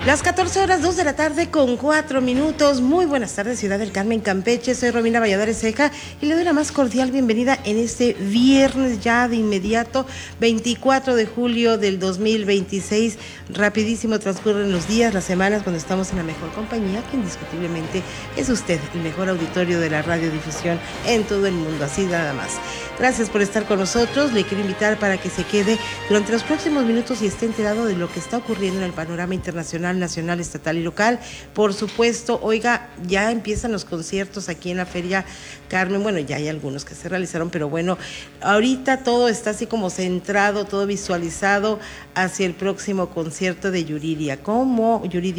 Las 14 horas 2 de la tarde con 4 minutos. Muy buenas tardes, Ciudad del Carmen, Campeche. Soy Romina Valladares Ceja y le doy la más cordial bienvenida en este viernes ya de inmediato, 24 de julio del 2026. Rapidísimo transcurren los días, las semanas, cuando estamos en la mejor compañía, que indiscutiblemente es usted, el mejor auditorio de la radiodifusión en todo el mundo, así nada más. Gracias por estar con nosotros. Le quiero invitar para que se quede durante los próximos minutos y esté enterado de lo que está ocurriendo en el panorama internacional, nacional, estatal y local. Por supuesto, oiga, ya empiezan los conciertos aquí en la Feria Carmen. Bueno, ya hay algunos que se realizaron, pero bueno, ahorita todo está así como centrado, todo visualizado hacia el próximo concierto de Yuridia. ¿Cómo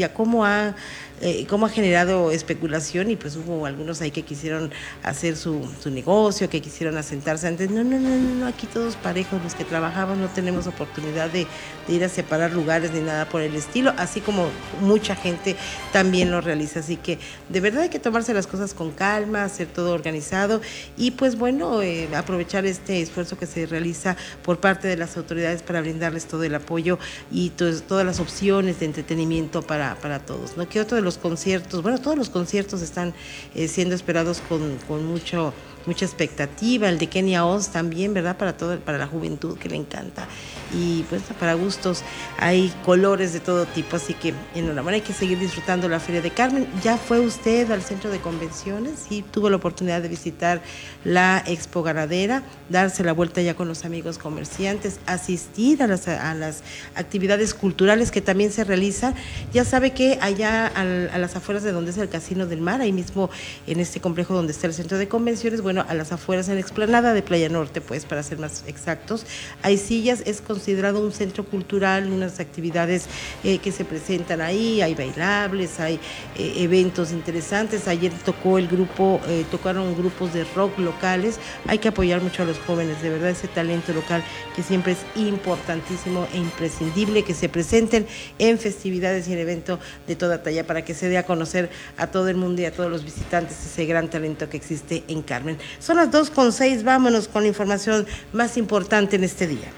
ha generado especulación? Y pues hubo algunos ahí que quisieron hacer su negocio, que quisieron asentarse antes. No, aquí todos parejos, los que trabajamos no tenemos oportunidad de ir a separar lugares ni nada por el estilo, así como mucha gente también lo realiza. Así que de verdad hay que tomarse las cosas con calma, hacer todo organizado y pues bueno, aprovechar este esfuerzo que se realiza por parte de las autoridades para brindarles todo el apoyo y todas las opciones de entretenimiento para todos, ¿no? Que otro de los conciertos, bueno, todos los conciertos están siendo esperados con mucha expectativa. El de Kenia Oz también, ¿verdad? Para la juventud que le encanta. Y pues para gustos hay colores de todo tipo, así que enhorabuena, hay que seguir disfrutando la Feria de Carmen. ¿Ya fue usted al centro de convenciones? Sí, tuvo la oportunidad de visitar la Expo Ganadera, darse la vuelta ya con los amigos comerciantes, asistir a las actividades culturales que también se realizan. Ya sabe que allá a las afueras de donde es el Casino del Mar, ahí mismo en este complejo donde está el centro de convenciones, bueno, a las afueras en la explanada de Playa Norte, pues para ser más exactos, hay sillas, es considerado un centro cultural, unas actividades que se presentan ahí, hay bailables, hay eventos interesantes. Ayer tocaron grupos de rock locales. Hay que apoyar mucho a los jóvenes, de verdad, ese talento local que siempre es importantísimo e imprescindible que se presenten en festividades y en eventos de toda talla para que se dé a conocer a todo el mundo y a todos los visitantes ese gran talento que existe en Carmen. Son las 2:06, vámonos con la información más importante en este día.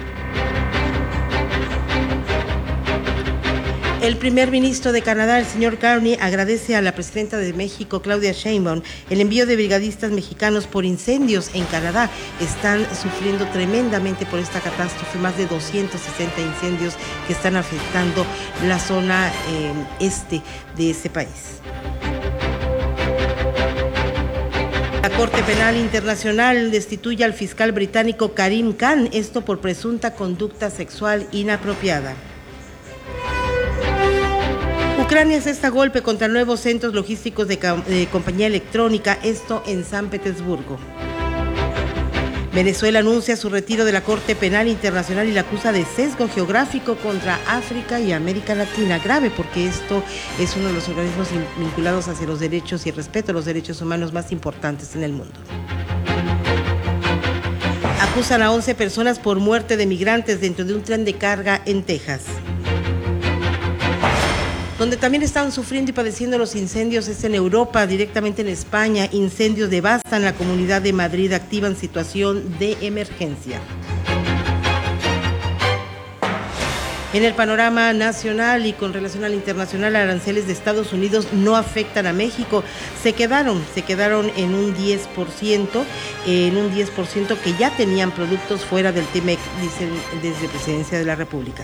El primer ministro de Canadá, el señor Carney, agradece a la presidenta de México, Claudia Sheinbaum, el envío de brigadistas mexicanos por incendios en Canadá. Están sufriendo tremendamente por esta catástrofe, más de 260 incendios que están afectando la zona este de ese país. La Corte Penal Internacional destituye al fiscal británico Karim Khan, esto por presunta conducta sexual inapropiada. Ucrania asesta golpe contra nuevos centros logísticos de compañía electrónica, esto en San Petersburgo. Venezuela anuncia su retiro de la Corte Penal Internacional y la acusa de sesgo geográfico contra África y América Latina. Grave, porque esto es uno de los organismos vinculados hacia los derechos y el respeto a los derechos humanos más importantes en el mundo. Acusan a 11 personas por muerte de migrantes dentro de un tren de carga en Texas. Donde también están sufriendo y padeciendo los incendios es en Europa, directamente en España. Incendios devastan la Comunidad de Madrid, activan situación de emergencia. En el panorama nacional y con relación al internacional, aranceles de Estados Unidos no afectan a México. Se quedaron en un 10%, que ya tenían productos fuera del TEMEC, dicen desde Presidencia de la República.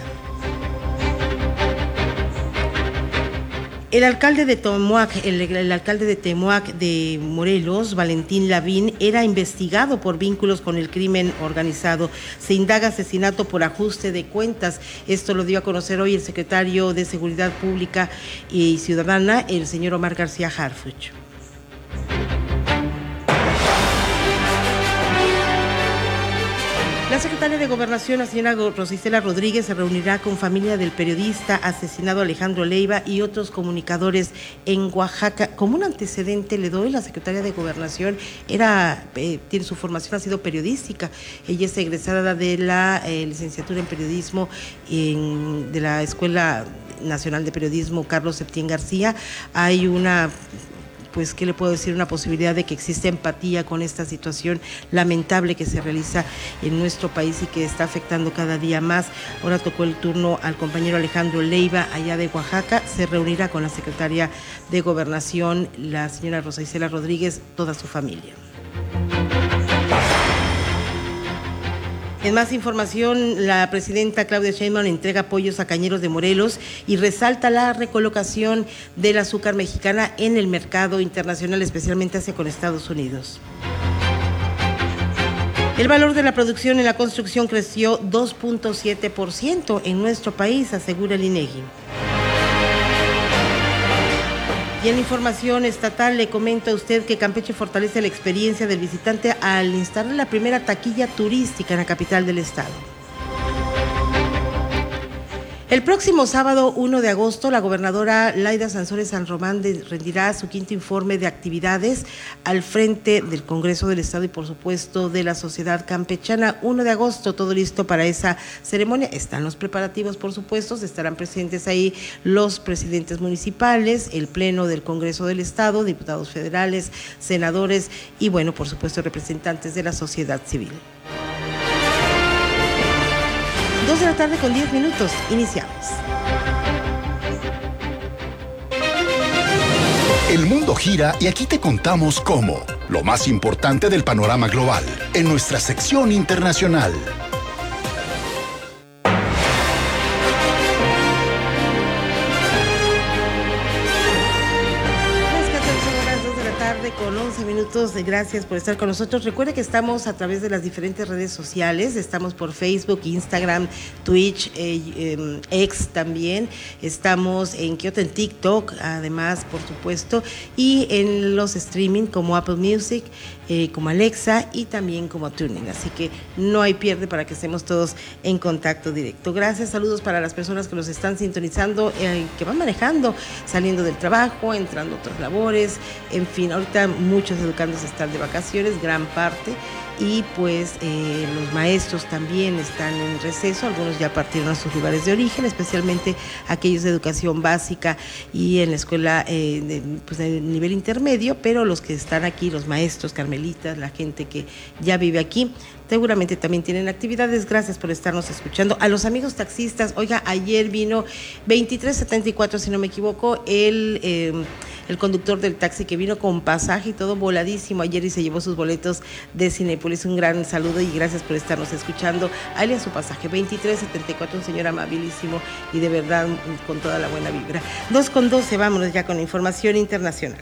El alcalde de Temoac, el alcalde de Temoac de Morelos, Valentín Lavín, era investigado por vínculos con el crimen organizado. Se indaga asesinato por ajuste de cuentas. Esto lo dio a conocer hoy el secretario de Seguridad Pública y Ciudadana, el señor Omar García Harfuch. La secretaria de Gobernación, la señora Rosicela Rodríguez, se reunirá con familia del periodista asesinado Alejandro Leiva y otros comunicadores en Oaxaca. Como un antecedente le doy, la secretaria de Gobernación tiene su formación, ha sido periodística. Ella es egresada de la licenciatura en periodismo de la Escuela Nacional de Periodismo Carlos Septién García. Hay una pues, ¿qué le puedo decir? Una posibilidad de que exista empatía con esta situación lamentable que se realiza en nuestro país y que está afectando cada día más. Ahora tocó el turno al compañero Alejandro Leiva, allá de Oaxaca. Se reunirá con la secretaria de Gobernación, la señora Rosa Isela Rodríguez, toda su familia. En más información, la presidenta Claudia Sheinbaum entrega apoyos a cañeros de Morelos y resalta la recolocación del azúcar mexicana en el mercado internacional, especialmente hacia con Estados Unidos. El valor de la producción en la construcción creció 2.7% en nuestro país, asegura el INEGI. Y en información estatal le comento a usted que Campeche fortalece la experiencia del visitante al instalar la primera taquilla turística en la capital del estado. El próximo sábado 1 de agosto, la gobernadora Laida Sansores San Román rendirá su quinto informe de actividades al frente del Congreso del Estado y, por supuesto, de la sociedad campechana. 1 de agosto, todo listo para esa ceremonia. Están los preparativos, por supuesto, estarán presentes ahí los presidentes municipales, el Pleno del Congreso del Estado, diputados federales, senadores y, bueno, por supuesto, representantes de la sociedad civil. 2 de la tarde con 10 minutos, iniciamos. El mundo gira y aquí te contamos cómo. Lo más importante del panorama global, en nuestra sección internacional. Con 11 minutos, gracias por estar con nosotros. Recuerde que estamos a través de las diferentes redes sociales, estamos por Facebook, Instagram, Twitch, X también, estamos en TikTok, además, por supuesto, y en los streaming como Apple Music, como Alexa y también como Tuning, así que no hay pierde para que estemos todos en contacto directo. Gracias, saludos para las personas que nos están sintonizando, que van manejando, saliendo del trabajo, entrando a otras labores, en fin, ahorita muchos educandos están de vacaciones, gran parte, y pues los maestros también están en receso, algunos ya partieron a sus lugares de origen, especialmente aquellos de educación básica y en la escuela de nivel intermedio, pero los que están aquí, los maestros, carmelitas, la gente que ya vive aquí, seguramente también tienen actividades. Gracias por estarnos escuchando. A los amigos taxistas, oiga, ayer vino 2374, si no me equivoco, el conductor del taxi que vino con pasaje y todo voladísimo ayer y se llevó sus boletos de Cinépolis. Un gran saludo y gracias por estarnos escuchando. Ahí a su pasaje 2374, un señor amabilísimo y de verdad con toda la buena vibra. 2:12, vámonos ya con la información internacional.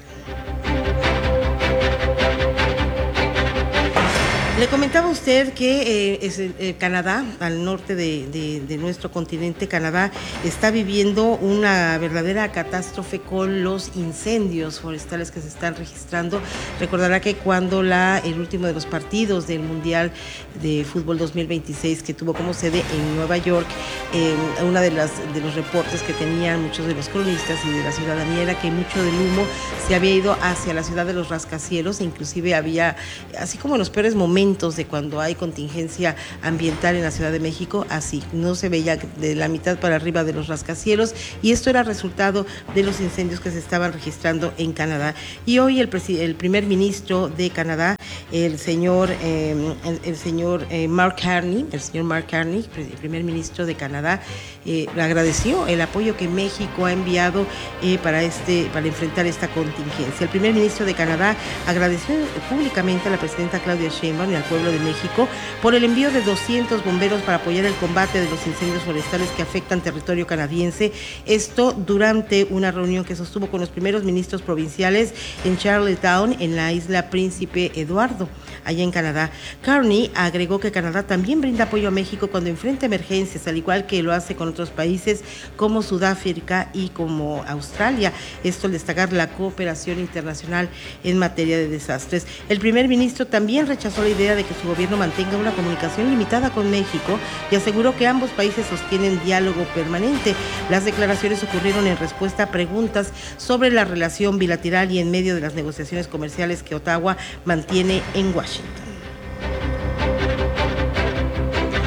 Le comentaba a usted que Canadá, al norte de nuestro continente, Canadá, está viviendo una verdadera catástrofe con los incendios forestales que se están registrando. Recordará que cuando el último de los partidos del Mundial de Fútbol 2026, que tuvo como sede en Nueva York, uno de los reportes que tenían muchos de los cronistas y de la ciudadanía era que mucho del humo se había ido hacia la ciudad de los rascacielos, e inclusive había, así como en los peores momentos de cuando hay contingencia ambiental en la Ciudad de México, así, no se veía de la mitad para arriba de los rascacielos, y esto era resultado de los incendios que se estaban registrando en Canadá. Y hoy el primer ministro de Canadá, el señor Mark Carney, el primer ministro de Canadá, agradeció el apoyo que México ha enviado para enfrentar esta contingencia. El primer ministro de Canadá agradeció públicamente a la presidenta Claudia Sheinbaum y al pueblo de México por el envío de 200 bomberos para apoyar el combate de los incendios forestales que afectan territorio canadiense. Esto durante una reunión que sostuvo con los primeros ministros provinciales en Charlottetown, en la isla Príncipe Eduardo, allá en Canadá. Carney agregó que Canadá también brinda apoyo a México cuando enfrenta emergencias, al igual que lo hace con otros países como Sudáfrica y como Australia. Esto al destacar la cooperación internacional en materia de desastres. El primer ministro también rechazó la idea de que su gobierno mantenga una comunicación limitada con México y aseguró que ambos países sostienen diálogo permanente. Las declaraciones ocurrieron en respuesta a preguntas sobre la relación bilateral y en medio de las negociaciones comerciales que Ottawa mantiene en Washington.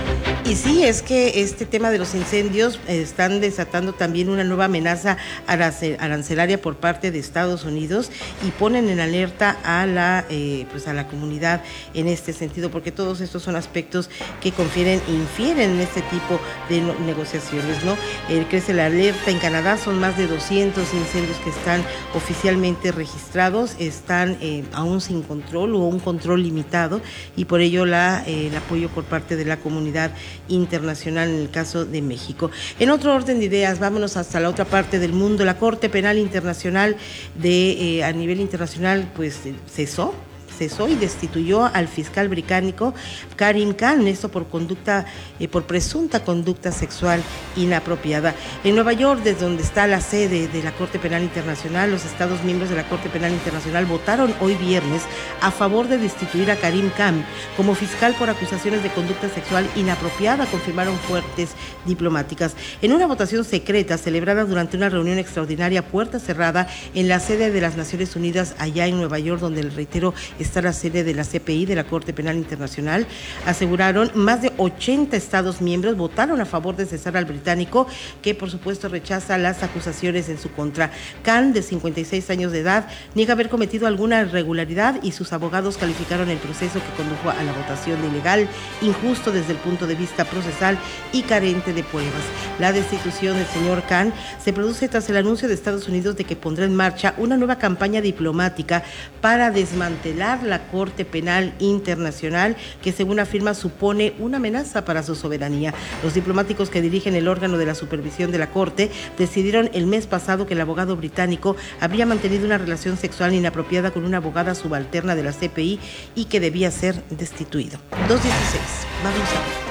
Y sí, es que este tema de los incendios están desatando también una nueva amenaza arancelaria por parte de Estados Unidos y ponen en alerta a la comunidad en este sentido, porque todos estos son aspectos que infieren en este tipo de negociaciones, ¿no? Crece la alerta. En Canadá son más de 200 incendios que están oficialmente registrados, están aún sin control o un control limitado, y por ello el apoyo por parte de la comunidad internacional en el caso de México. En otro orden de ideas, vámonos hasta la otra parte del mundo. La Corte Penal Internacional a nivel internacional pues cesó y destituyó al fiscal británico Karim Khan, esto por presunta conducta sexual inapropiada. En Nueva York, desde donde está la sede de la Corte Penal Internacional, los Estados miembros de la Corte Penal Internacional votaron hoy viernes a favor de destituir a Karim Khan como fiscal por acusaciones de conducta sexual inapropiada, confirmaron fuentes diplomáticas. En una votación secreta celebrada durante una reunión extraordinaria a puerta cerrada en la sede de las Naciones Unidas allá en Nueva York, donde el reitero está la sede de la CPI, de la Corte Penal Internacional, aseguraron más de 80 Estados miembros votaron a favor de cesar al británico, que por supuesto rechaza las acusaciones en su contra. Khan, de 56 años de edad, niega haber cometido alguna irregularidad y sus abogados calificaron el proceso que condujo a la votación de ilegal, injusto desde el punto de vista procesal y carente de pruebas. La destitución del señor Khan se produce tras el anuncio de Estados Unidos de que pondrá en marcha una nueva campaña diplomática para desmantelar la Corte Penal Internacional, que según afirma supone una amenaza para su soberanía. Los diplomáticos que dirigen el órgano de la supervisión de la Corte decidieron el mes pasado que el abogado británico habría mantenido una relación sexual inapropiada con una abogada subalterna de la CPI y que debía ser destituido. 2:16. Vamos a ver.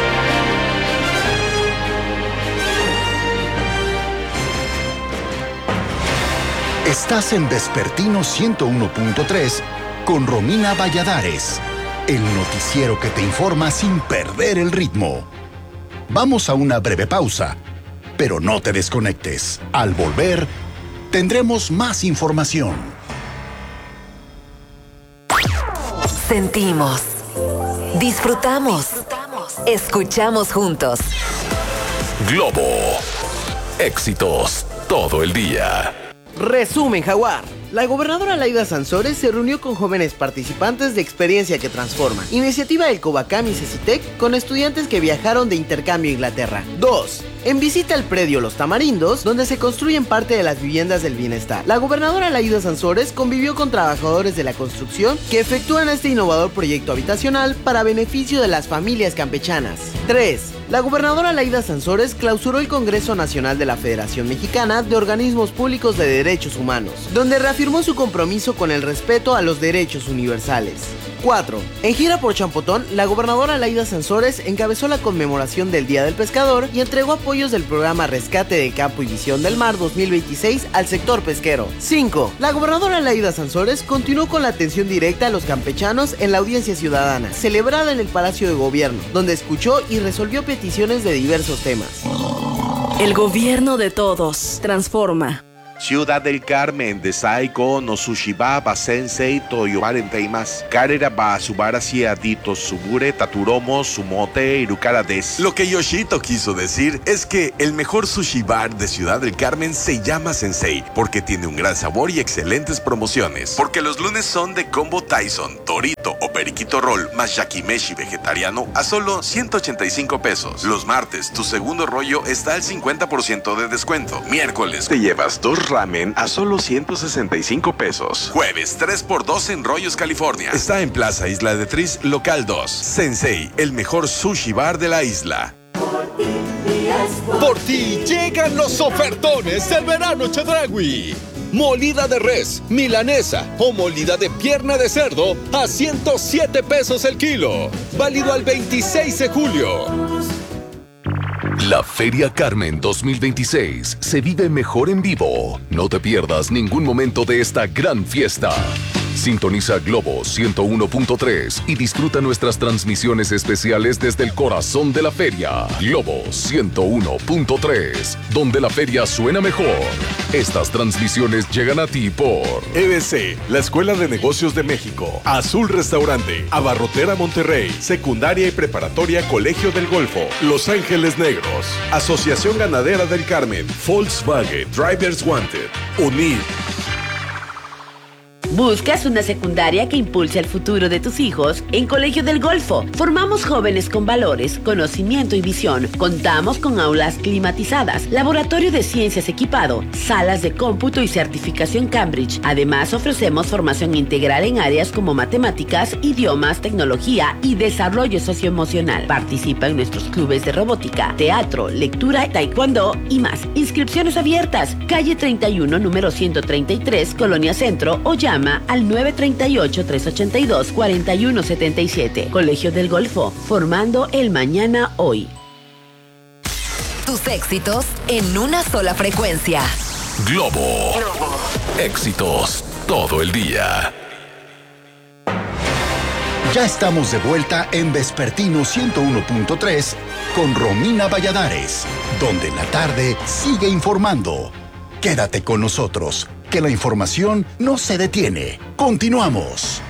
Estás en Vespertino 101.3 con Romina Valladares, el noticiero que te informa sin perder el ritmo. Vamos a una breve pausa, pero no te desconectes. Al volver, tendremos más información. Sentimos, disfrutamos, escuchamos juntos. Globo, éxitos todo el día. Resumen Jaguar. La gobernadora Laida Sansores se reunió con jóvenes participantes de Experiencia que Transforma, iniciativa del Covacam y Cecitec, con estudiantes que viajaron de intercambio a Inglaterra. 2. En visita al predio Los Tamarindos, donde se construyen parte de las viviendas del bienestar. La gobernadora Laida Sansores convivió con trabajadores de la construcción que efectúan este innovador proyecto habitacional para beneficio de las familias campechanas. 3. La gobernadora Laida Sansores clausuró el Congreso Nacional de la Federación Mexicana de Organismos Públicos de Derechos Humanos, donde reafirmó su compromiso con el respeto a los derechos universales. 4. En gira por Champotón, la gobernadora Laida Sansores encabezó la conmemoración del Día del Pescador y entregó apoyos del programa Rescate del Campo y Visión del Mar 2026 al sector pesquero. 5. La gobernadora Laida Sansores continuó con la atención directa a los campechanos en la audiencia ciudadana, celebrada en el Palacio de Gobierno, donde escuchó y resolvió peticiones de diversos temas. El gobierno de todos transforma. Ciudad del Carmen, Desaiko, no Sushiba, Basensei, Toyobaren Teimas, Karera ba Subara Siadito Subure, Taturomo, Sumote, Irukara des. Lo que Yoshito quiso decir es que el mejor sushi bar de Ciudad del Carmen se llama Sensei, porque tiene un gran sabor y excelentes promociones. Porque los lunes son de combo Tyson, Torito o Periquito Roll más yakimeshi vegetariano a solo 185 pesos. Los martes, tu segundo rollo está al 50% de descuento. Miércoles, te llevas 2 ramen a solo 165 pesos. Jueves, 3x2 en Rollos, California. Está en Plaza Isla de Tris, local 2. Sensei, el mejor sushi bar de la isla. Por ti llegan los ofertones del verano Chedraui. Molida de res, milanesa o molida de pierna de cerdo a 107 pesos el kilo. Válido al 26 de julio. La Feria Carmen 2026 se vive mejor en vivo. No te pierdas ningún momento de esta gran fiesta. Sintoniza Globo 101.3 y disfruta nuestras transmisiones especiales desde el corazón de la feria. Globo 101.3, donde la feria suena mejor. Estas transmisiones llegan a ti por EBC, la Escuela de Negocios de México, Azul Restaurante, Abarrotera Monterrey, Secundaria y Preparatoria Colegio del Golfo, Los Ángeles Negros, Asociación Ganadera del Carmen, Volkswagen, Drivers Wanted, UNID. ¿Buscas una secundaria que impulse el futuro de tus hijos? En Colegio del Golfo formamos jóvenes con valores, conocimiento y visión. Contamos con aulas climatizadas, laboratorio de ciencias equipado, salas de cómputo y certificación Cambridge. Además, ofrecemos formación integral en áreas como matemáticas, idiomas, tecnología y desarrollo socioemocional. Participa en nuestros clubes de robótica, teatro, lectura, taekwondo y más. Inscripciones abiertas. Calle 31, número 133, Colonia Centro, o llama al 938-382-4177. Colegio del Golfo, formando el mañana hoy. Tus éxitos en una sola frecuencia. Globo. Éxitos todo el día. Ya estamos de vuelta en Vespertino 101.3 con Romina Valladares, donde la tarde sigue informando. Quédate con nosotros, que la información no se detiene. Continuamos.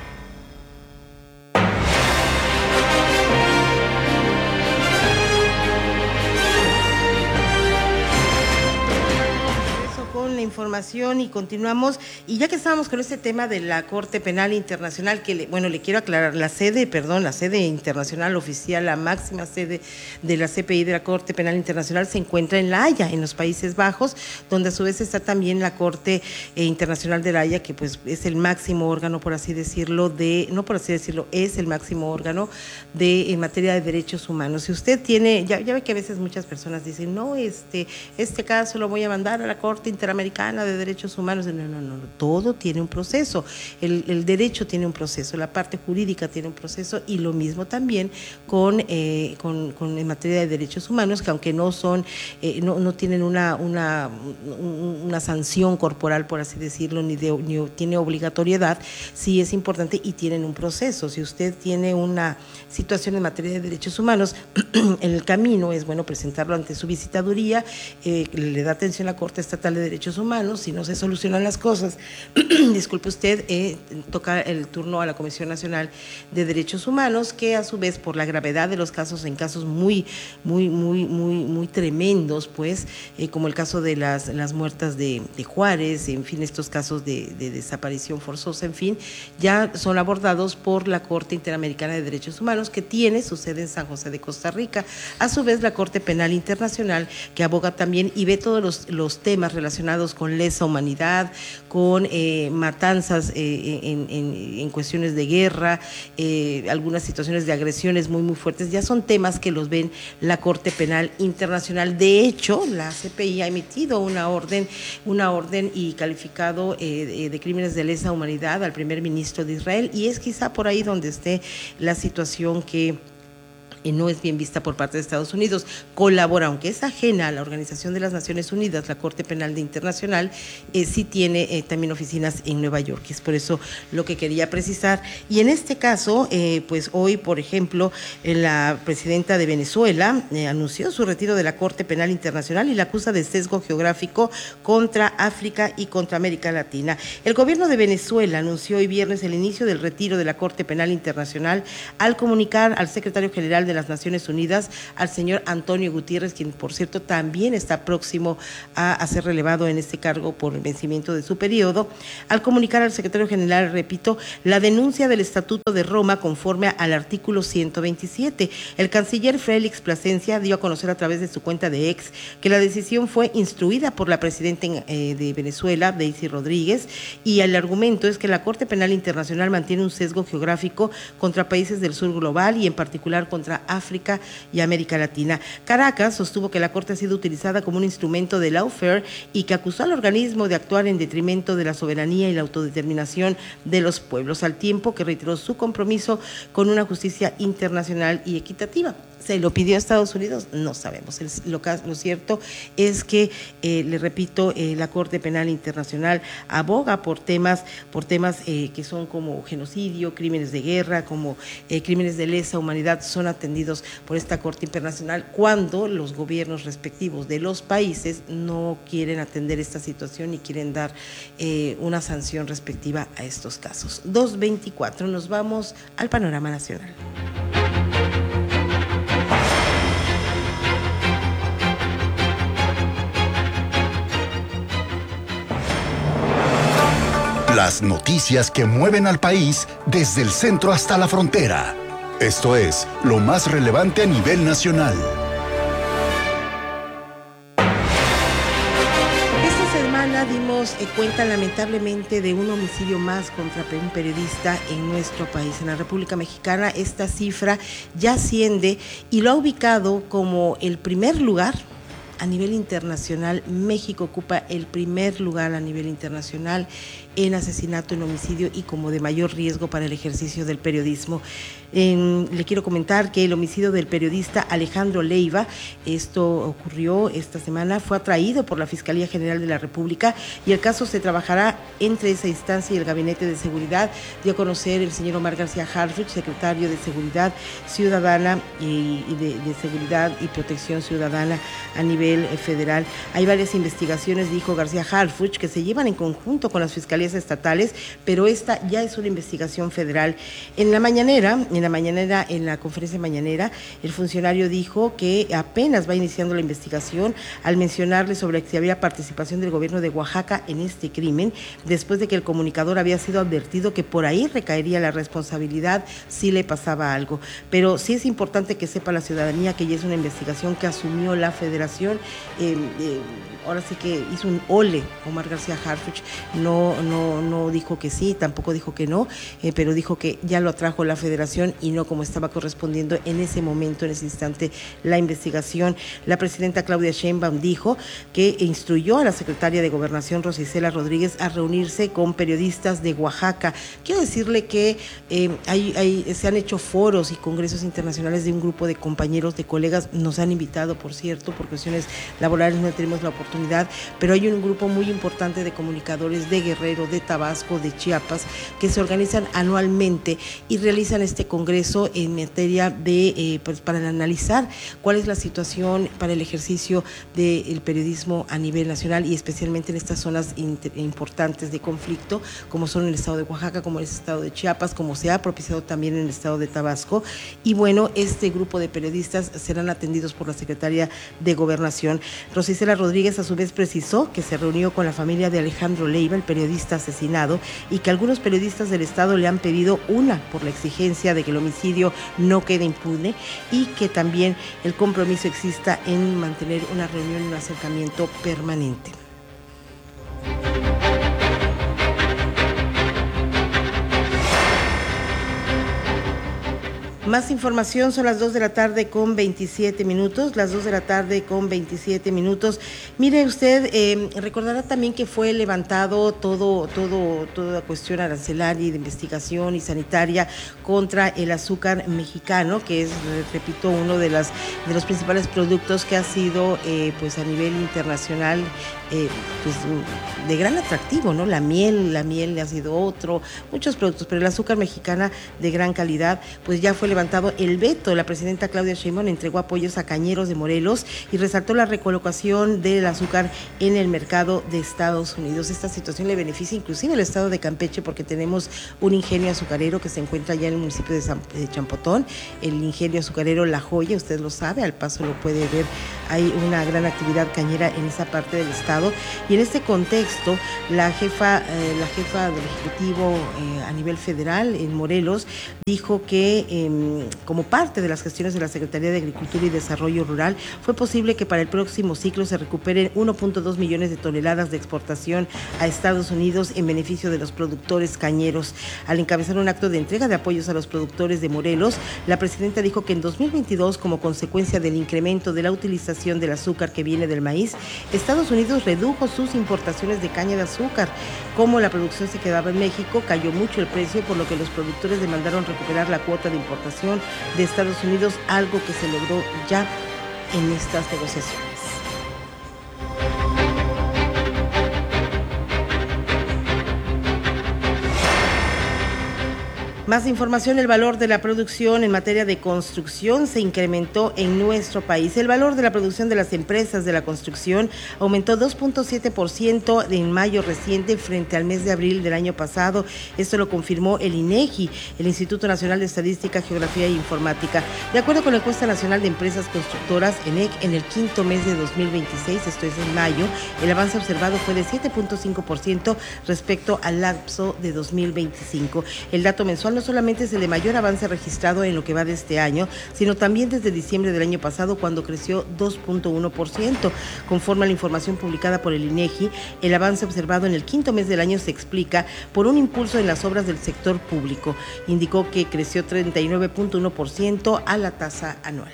La información y continuamos. Y ya que estábamos con este tema de la Corte Penal Internacional, que le quiero aclarar, la sede internacional oficial, la máxima sede de la CPI de la Corte Penal Internacional se encuentra en La Haya, en los Países Bajos, donde a su vez está también la Corte Internacional de La Haya, que pues es el máximo órgano, por así decirlo, es el máximo órgano en materia de derechos humanos. Si usted tiene, ya ve que a veces muchas personas dicen, no, este caso lo voy a mandar a la Corte Interamericana de Derechos Humanos. No, todo tiene un proceso, el derecho tiene un proceso, la parte jurídica tiene un proceso, y lo mismo también con en materia de derechos humanos, que aunque no son, no tienen una sanción corporal, por así decirlo, ni tiene obligatoriedad, sí es importante y tienen un proceso. Si usted tiene una situación en materia de derechos humanos, en el camino es bueno presentarlo ante su visitaduría, le da atención a la Corte Estatal de Derechos Humanos. Si no se solucionan las cosas, disculpe usted, toca el turno a la Comisión Nacional de Derechos Humanos, que a su vez, por la gravedad de los casos, en casos muy tremendos, pues, como el caso de las muertas de Juárez, en fin, estos casos de desaparición forzosa, en fin, ya son abordados por la Corte Interamericana de Derechos Humanos, que tiene su sede en San José de Costa Rica. A su vez, la Corte Penal Internacional, que aboga también y ve todos los temas relacionados con lesa humanidad, con matanzas en cuestiones de guerra, algunas situaciones de agresiones muy fuertes, ya son temas que los ven la Corte Penal Internacional. De hecho, la CPI ha emitido una orden y calificado de crímenes de lesa humanidad al primer ministro de Israel, y es quizá por ahí donde esté la situación que no es bien vista por parte de Estados Unidos. Colabora, aunque es ajena a la Organización de las Naciones Unidas, la Corte Penal Internacional, sí tiene también oficinas en Nueva York, y es por eso lo que quería precisar. Y en este caso, pues hoy, por ejemplo, la presidenta de Venezuela anunció su retiro de la Corte Penal Internacional y la acusa de sesgo geográfico contra África y contra América Latina. El gobierno de Venezuela anunció hoy viernes el inicio del retiro de la Corte Penal Internacional al comunicar al secretario general de las Naciones Unidas, al señor Antonio Gutiérrez, quien por cierto también está próximo a ser relevado en este cargo por el vencimiento de su periodo, al comunicar al secretario general, repito, la denuncia del Estatuto de Roma conforme al artículo 127. El canciller Félix Plasencia dio a conocer a través de su cuenta de X que la decisión fue instruida por la presidenta de Venezuela, Daisy Rodríguez, y el argumento es que la Corte Penal Internacional mantiene un sesgo geográfico contra países del sur global y en particular contra África y América Latina. Caracas sostuvo que la Corte ha sido utilizada como un instrumento de lawfare y que acusó al organismo de actuar en detrimento de la soberanía y la autodeterminación de los pueblos, al tiempo que reiteró su compromiso con una justicia internacional y equitativa. ¿Se lo pidió a Estados Unidos? No sabemos. Lo cierto es que, le repito, la Corte Penal Internacional aboga por temas que son como genocidio, crímenes de guerra, como crímenes de lesa humanidad, son atendidos por esta Corte Internacional cuando los gobiernos respectivos de los países no quieren atender esta situación y quieren dar una sanción respectiva a estos casos. 2:24, nos vamos al panorama nacional. Las noticias que mueven al país desde el centro hasta la frontera. Esto es lo más relevante a nivel nacional. Esta semana dimos cuenta lamentablemente de un homicidio más contra un periodista en nuestro país. En la República Mexicana esta cifra ya asciende y lo ha ubicado como el primer lugar. A nivel internacional, México ocupa el primer lugar a nivel internacional en asesinato, en homicidio y como de mayor riesgo para el ejercicio del periodismo. Le quiero comentar que el homicidio del periodista Alejandro Leiva, esto ocurrió esta semana, fue atraído por la Fiscalía General de la República y el caso se trabajará entre esa instancia y el Gabinete de Seguridad. Dio a conocer el señor Omar García Harfuch, secretario de Seguridad Ciudadana y de Seguridad y Protección Ciudadana a nivel federal. Hay varias investigaciones, dijo García Harfuch, que se llevan en conjunto con las fiscalías estatales, pero esta ya es una investigación federal. En la conferencia mañanera, el funcionario dijo que apenas va iniciando la investigación al mencionarle sobre si había participación del gobierno de Oaxaca en este crimen, después de que el comunicador había sido advertido que por ahí recaería la responsabilidad si le pasaba algo. Pero sí es importante que sepa la ciudadanía que ya es una investigación que asumió la federación. Ahora sí que hizo un ole Omar García Harfuch, no dijo que sí, tampoco dijo que no, pero dijo que ya lo atrajo la federación y no como estaba correspondiendo en ese momento, en ese instante, la investigación. La presidenta Claudia Sheinbaum dijo que instruyó a la secretaria de Gobernación, Rosa Isela Rodríguez, a reunirse con periodistas de Oaxaca. Quiero decirle que se han hecho foros y congresos internacionales de un grupo de compañeros, de colegas, nos han invitado, por cierto, por cuestiones laborales no tenemos la oportunidad, pero hay un grupo muy importante de comunicadores de Guerrero, de Tabasco, de Chiapas, que se organizan anualmente y realizan este congreso en materia de, para analizar cuál es la situación para el ejercicio del periodismo a nivel nacional y especialmente en estas zonas importantes de conflicto, como son el estado de Oaxaca, como el estado de Chiapas, como se ha propiciado también en el estado de Tabasco. Y bueno, este grupo de periodistas serán atendidos por la Secretaría de Gobernación. Rosa Isela Rodríguez a su vez precisó que se reunió con la familia de Alejandro Leiva, el periodista asesinado, y que algunos periodistas del estado le han pedido por la exigencia de que el homicidio no quede impune y que también el compromiso exista en mantener una reunión y un acercamiento permanente. Más información, son las 2 de la tarde con 27 minutos, las 2 de la tarde con 27 minutos. Mire usted, recordará también que fue levantado toda cuestión arancelaria y de investigación y sanitaria contra el azúcar mexicano, que es, repito, uno de los principales productos que ha sido, pues a nivel internacional, pues de gran atractivo, ¿no? La miel ha sido otro, muchos productos, pero el azúcar mexicana de gran calidad, pues ya fue levantado el veto. La presidenta Claudia Sheinbaum entregó apoyos a cañeros de Morelos y resaltó la recolocación del azúcar en el mercado de Estados Unidos. Esta situación le beneficia inclusive al estado de Campeche porque tenemos un ingenio azucarero que se encuentra ya en el municipio de Champotón, el ingenio azucarero La Joya, usted lo sabe, al paso lo puede ver, hay una gran actividad cañera en esa parte del estado y en este contexto la jefa del Ejecutivo a nivel federal en Morelos dijo que como parte de las gestiones de la Secretaría de Agricultura y Desarrollo Rural, fue posible que para el próximo ciclo se recuperen 1.2 millones de toneladas de exportación a Estados Unidos en beneficio de los productores cañeros. Al encabezar un acto de entrega de apoyos a los productores de Morelos, la presidenta dijo que en 2022, como consecuencia del incremento de la utilización del azúcar que viene del maíz, Estados Unidos redujo sus importaciones de caña de azúcar. Como la producción se quedaba en México, cayó mucho el precio, por lo que los productores demandaron recuperar la cuota de importación exportación de Estados Unidos, algo que se logró ya en estas negociaciones. Más información, el valor de la producción en materia de construcción se incrementó en nuestro país. El valor de la producción de las empresas de la construcción aumentó 2.7% en mayo reciente frente al mes de abril del año pasado. Esto lo confirmó el INEGI, el Instituto Nacional de Estadística, Geografía e Informática. De acuerdo con la encuesta nacional de empresas constructoras, ENEC, en el quinto mes de 2026, esto es en mayo, el avance observado fue de 7.5% respecto al lapso de 2025. El dato mensual no solamente es el de mayor avance registrado en lo que va de este año, sino también desde diciembre del año pasado, cuando creció 2.1%. Conforme a la información publicada por el INEGI, el avance observado en el quinto mes del año se explica por un impulso en las obras del sector público. Indicó que creció 39.1% a la tasa anual.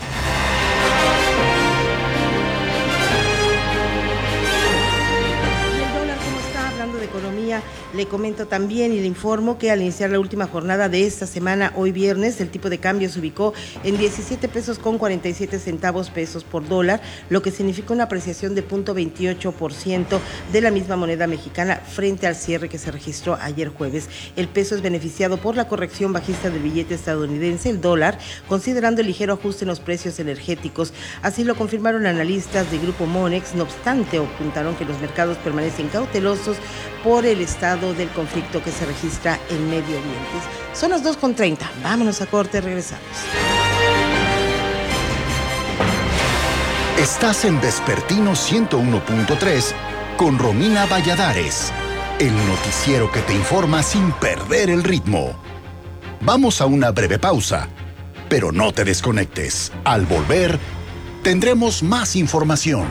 De economía, le comento también y le informo que al iniciar la última jornada de esta semana, hoy viernes, el tipo de cambio se ubicó en 17 pesos con 47 centavos pesos por dólar, lo que significa una apreciación de 0.28% de la misma moneda mexicana frente al cierre que se registró ayer jueves. El peso es beneficiado por la corrección bajista del billete estadounidense, el dólar, considerando el ligero ajuste en los precios energéticos. Así lo confirmaron analistas de Grupo Monex. No obstante, apuntaron que los mercados permanecen cautelosos por el estado del conflicto que se registra en Medio Oriente. Son las 2:30. Vámonos a corte, regresamos. Estás en Vespertino 101.3 con Romina Valladares, el noticiero que te informa sin perder el ritmo. Vamos a una breve pausa, pero no te desconectes. Al volver, tendremos más información.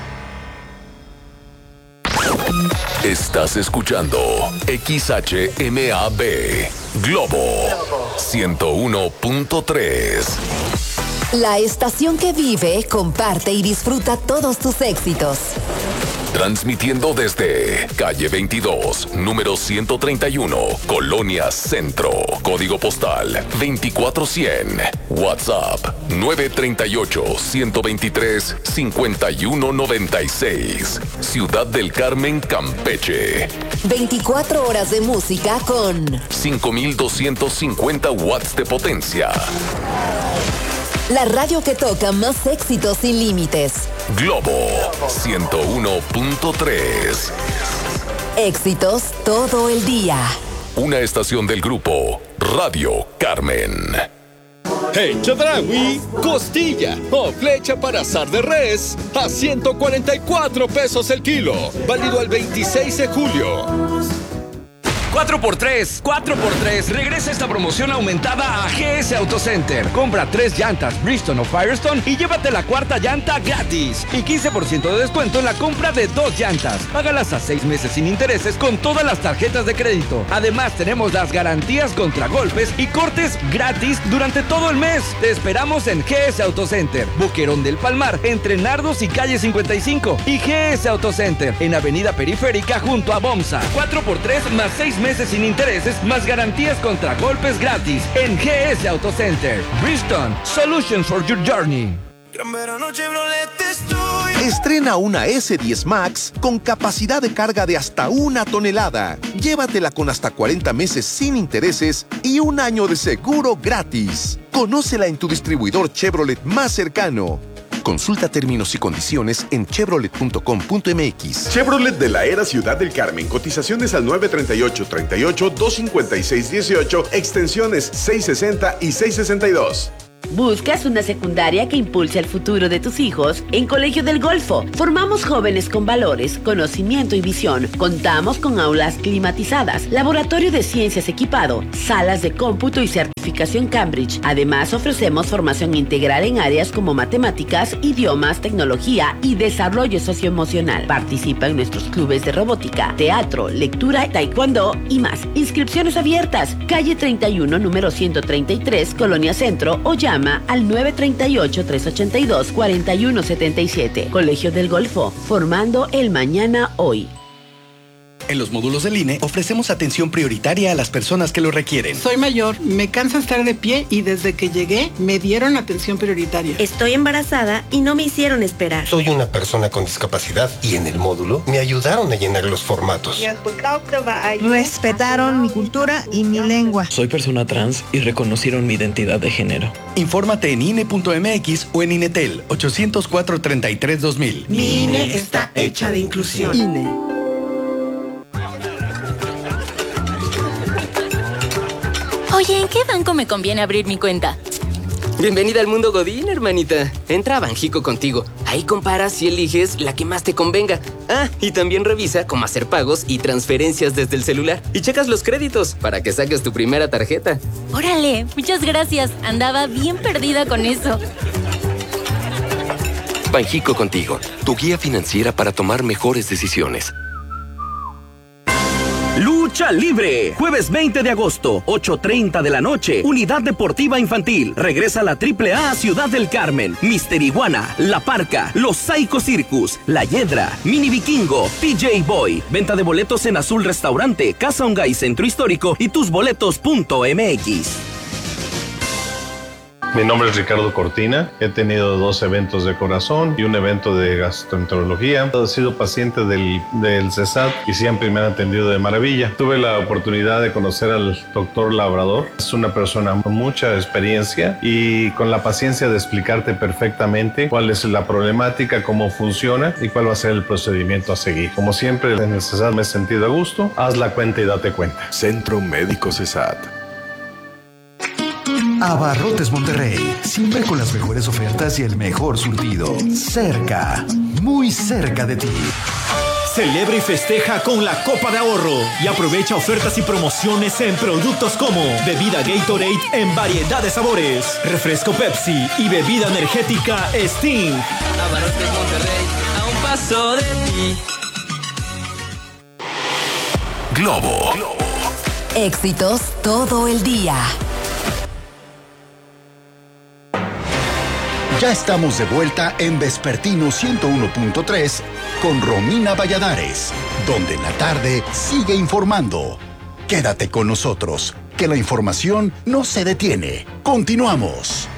Estás escuchando XHMAB Globo 101.3. La estación que vive, comparte y disfruta todos tus éxitos. Transmitiendo desde calle 22, número 131, Colonia Centro, código postal 24100, WhatsApp 938-123-5196, Ciudad del Carmen, Campeche. 24 horas de música con 5250 watts de potencia. La radio que toca más éxitos sin límites. Globo 101.3. Éxitos todo el día. Una estación del grupo Radio Carmen. En Chedraui, costilla o flecha para asar de res a 144 pesos el kilo. Válido al 26 de julio. 4x3. Regresa esta promoción aumentada a GS Auto Center. Compra 3 llantas Bridgestone o Firestone y llévate la cuarta llanta gratis. Y 15% de descuento en la compra de 2 llantas. Págalas a 6 meses sin intereses con todas las tarjetas de crédito. Además, tenemos las garantías contra golpes y cortes gratis durante todo el mes. Te esperamos en GS Auto Center, Boquerón del Palmar, entre Nardos y calle 55. Y GS Auto Center, en Avenida Periférica junto a Bomsa. 4x3 más 6 meses sin intereses, más garantías contra golpes gratis en GS Auto Center. Bridgestone, Solutions for Your Journey. Estrena una S10 Max con capacidad de carga de hasta 1 tonelada. Llévatela con hasta 40 meses sin intereses y 1 año de seguro gratis. Conócela en tu distribuidor Chevrolet más cercano. Consulta términos y condiciones en chevrolet.com.mx. Chevrolet de la Era Ciudad del Carmen. Cotizaciones al 938-38-256-18, extensiones 660 y 662. ¿Buscas una secundaria que impulse el futuro de tus hijos? En Colegio del Golfo, formamos jóvenes con valores, conocimiento y visión. Contamos con aulas climatizadas, laboratorio de ciencias equipado, salas de cómputo y certificación Cambridge. Además, ofrecemos formación integral en áreas como matemáticas, idiomas, tecnología y desarrollo socioemocional. Participa en nuestros clubes de robótica, teatro, lectura, taekwondo y más. Inscripciones abiertas. Calle 31, número 133, Colonia Centro, o llama al 938-382-4177. Colegio del Golfo, formando el mañana hoy. En los módulos del INE ofrecemos atención prioritaria a las personas que lo requieren. Soy mayor, me cansa estar de pie y desde que llegué me dieron atención prioritaria. Estoy embarazada y no me hicieron esperar. Soy una persona con discapacidad y en el módulo me ayudaron a llenar los formatos. Respetaron mi cultura y mi lengua. Soy persona trans y reconocieron mi identidad de género. Infórmate en INE.mx o en INETEL 804-33-2000. Mi INE está hecha de inclusión. INE. Oye, ¿en qué banco me conviene abrir mi cuenta? Bienvenida al mundo Godín, hermanita. Entra a Banjico Contigo. Ahí comparas y eliges la que más te convenga. Ah, y también revisa cómo hacer pagos y transferencias desde el celular. Y checas los créditos para que saques tu primera tarjeta. Órale, muchas gracias. Andaba bien perdida con eso. Banjico Contigo, tu guía financiera para tomar mejores decisiones. Lucha Libre, jueves 20 de agosto, 8:30 de la noche, Unidad Deportiva Infantil. Regresa la AAA a Ciudad del Carmen. Mister Iguana, La Parca, Los Psycho Circus, La Hiedra, Mini Vikingo, PJ Boy. Venta de boletos en Azul Restaurante, Casa Ongay Centro Histórico y tusboletos.mx. Mi nombre es Ricardo Cortina, he tenido 2 eventos de corazón y un evento de gastroenterología. He sido paciente del CESAT y siempre me han atendido de maravilla. Tuve la oportunidad de conocer al doctor Labrador. Es una persona con mucha experiencia y con la paciencia de explicarte perfectamente cuál es la problemática, cómo funciona y cuál va a ser el procedimiento a seguir. Como siempre en el CESAT me he sentido a gusto. Haz la cuenta y date cuenta. Centro Médico CESAT. Abarrotes Monterrey, siempre con las mejores ofertas y el mejor surtido. Cerca, muy cerca de ti. Celebra y festeja con la Copa de Ahorro y aprovecha ofertas y promociones en productos como bebida Gatorade en variedad de sabores, refresco Pepsi y bebida energética Sting. Abarrotes Monterrey, a un paso de ti. Globo. Éxitos todo el día. Ya estamos de vuelta en Vespertino 101.3 con Romina Valladares, donde la tarde sigue informando. Quédate con nosotros, que la información no se detiene. Continuamos.